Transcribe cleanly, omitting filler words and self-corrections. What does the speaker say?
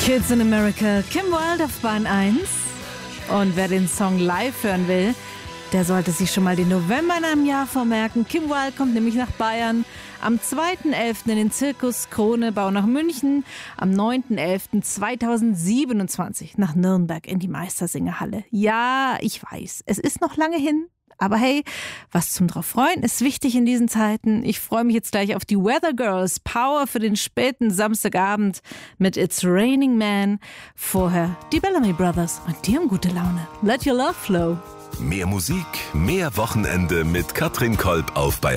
Kids in America, Kim Wilde auf Bahn 1. Und wer den Song live hören will, der sollte sich schon mal den November in einem Jahr vormerken. Kim Wilde kommt nämlich nach Bayern am 2.11. in den Zirkus Krone-Bau nach München, am 9.11.2027 nach Nürnberg in die Meistersingerhalle. Ja, ich weiß, es ist noch lange hin. Aber hey, was zum drauf freuen ist wichtig in diesen Zeiten. Ich freue mich jetzt gleich auf die Weather Girls. Power für den späten Samstagabend mit It's Raining Man. Vorher die Bellamy Brothers und die haben gute Laune. Let your love flow. Mehr Musik, mehr Wochenende mit Katrin Kolb auf Bayern.